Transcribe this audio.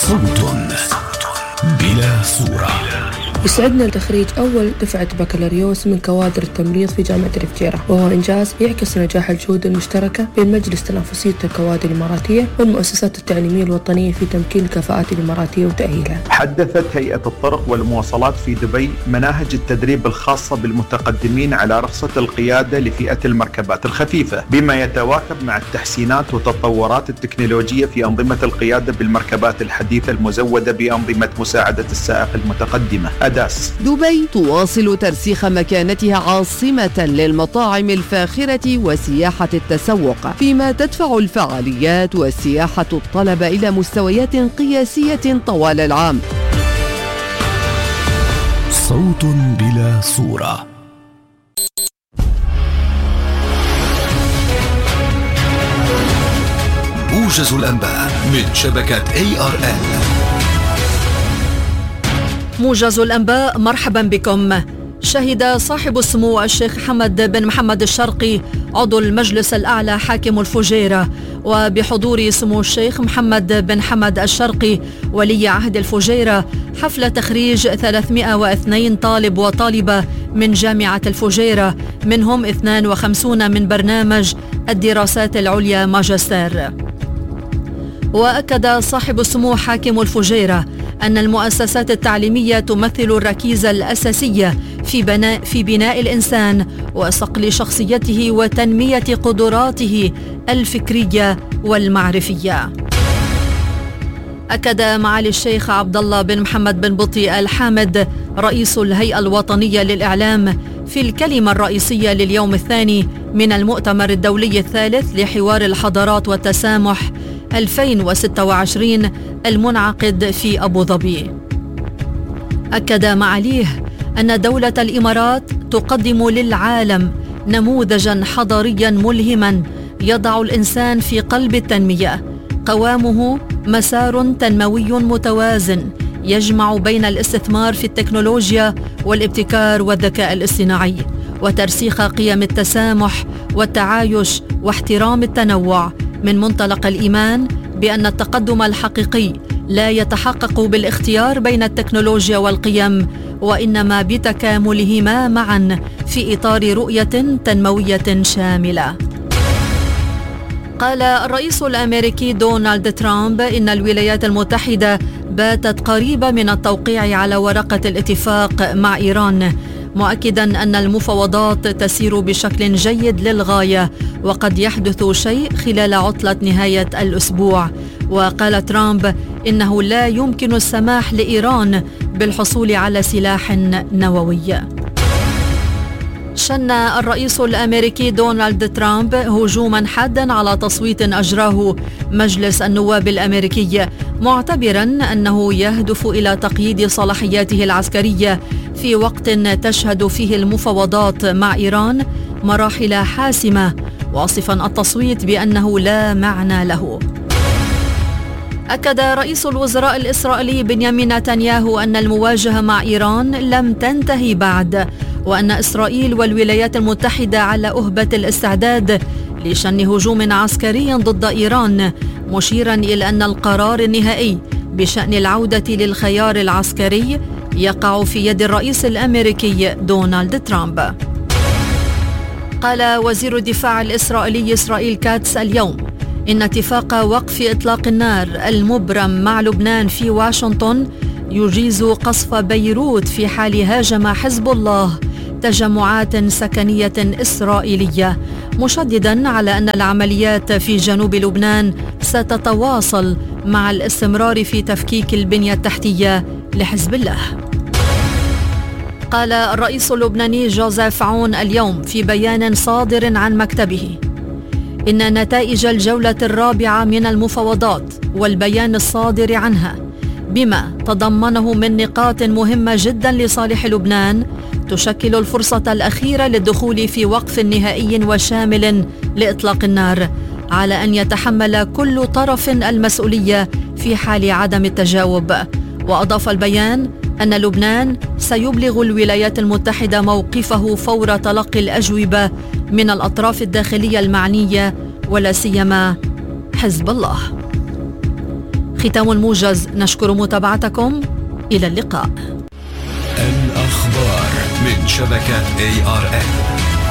صوت بلا صورة. يسعدنا تخريج أول دفعة بكالوريوس من كوادر التمريض في جامعة الفجيرة، وهو إنجاز يعكس نجاح الجهود المشتركة بين مجلس تنافسية الكوادر الإماراتية والمؤسسات التعليمية الوطنية في تمكين الكفاءات الإماراتية وتأهيلها. حدثت هيئة الطرق والمواصلات في دبي مناهج التدريب الخاصة بالمتقدمين على رخصة القيادة لفئة المركبات الخفيفة، بما يتواكب مع التحسينات والتطورات التكنولوجية في أنظمة القيادة بالمركبات الحديثة المزودة بأنظمة مساعدة السائق المتقدمة. دبي تواصل ترسيخ مكانتها عاصمة للمطاعم الفاخرة وسياحة التسوق، فيما تدفع الفعاليات والسياحة الطلب إلى مستويات قياسية طوال العام. صوت بلا صورة. موجز الأنباء من شبكة ARN. موجز الأنباء، مرحبا بكم. شهد صاحب السمو الشيخ حمد بن محمد الشرقي عضو المجلس الأعلى حاكم الفجيرة وبحضور سمو الشيخ محمد بن حمد الشرقي ولي عهد الفجيرة حفل تخريج 302 طالب وطالبة من جامعة الفجيرة، منهم 52 من برنامج الدراسات العليا ماجستير. وأكد صاحب السمو حاكم الفجيرة أن المؤسسات التعليمية تمثل الركيزة الأساسية في بناء الإنسان وصقل شخصيته وتنمية قدراته الفكرية والمعرفية. أكد معالي الشيخ عبد الله بن محمد بن بطي الحامد رئيس الهيئة الوطنية للإعلام في الكلمة الرئيسية لليوم الثاني من المؤتمر الدولي الثالث لحوار الحضارات والتسامح 2026 المنعقد في أبو ظبي. أكد معاليه أن دولة الإمارات تقدم للعالم نموذجا حضاريا ملهما يضع الإنسان في قلب التنمية، قوامه مسار تنموي متوازن يجمع بين الاستثمار في التكنولوجيا والابتكار والذكاء الاصطناعي وترسيخ قيم التسامح والتعايش واحترام التنوع، من منطلق الإيمان بأن التقدم الحقيقي لا يتحقق بالاختيار بين التكنولوجيا والقيم، وإنما بتكاملهما معا في إطار رؤية تنموية شاملة. قال الرئيس الأمريكي دونالد ترامب إن الولايات المتحدة باتت قريبة من التوقيع على ورقة الاتفاق مع إيران، مؤكدا أن المفاوضات تسير بشكل جيد للغاية وقد يحدث شيء خلال عطلة نهاية الأسبوع. وقال ترامب إنه لا يمكن السماح لإيران بالحصول على سلاح نووي. شن الرئيس الأمريكي دونالد ترامب هجوما حادا على تصويت أجراه مجلس النواب الأمريكي، معتبرا أنه يهدف إلى تقييد صلاحياته العسكرية في وقت تشهد فيه المفاوضات مع إيران مراحل حاسمة، واصفا التصويت بأنه لا معنى له. أكد رئيس الوزراء الإسرائيلي بنيامين نتنياهو أن المواجهة مع إيران لم تنتهي بعد، وأن إسرائيل والولايات المتحدة على أهبة الاستعداد لشن هجوم عسكري ضد إيران، مشيرا إلى أن القرار النهائي بشأن العودة للخيار العسكري يقع في يد الرئيس الأمريكي دونالد ترامب. قال وزير الدفاع الإسرائيلي إسرائيل كاتس اليوم إن اتفاق وقف إطلاق النار المبرم مع لبنان في واشنطن يجيز قصف بيروت في حال هاجم حزب الله تجمعات سكنية إسرائيلية، مشددا على أن العمليات في جنوب لبنان ستتواصل مع الاستمرار في تفكيك البنية التحتية لحزب الله. قال الرئيس اللبناني جوزيف عون اليوم في بيان صادر عن مكتبه إن نتائج الجولة الرابعة من المفاوضات والبيان الصادر عنها بما تضمنه من نقاط مهمة جدا لصالح لبنان تشكل الفرصة الأخيرة للدخول في وقف نهائي وشامل لإطلاق النار، على أن يتحمل كل طرف المسؤولية في حال عدم التجاوب. وأضاف البيان أن لبنان سيبلغ الولايات المتحدة موقفه فور تلقي الأجوبة من الأطراف الداخلية المعنية ولا سيما حزب الله. ختام الموجز، نشكر متابعتكم، إلى اللقاء. الأخبار من شبكة ARN.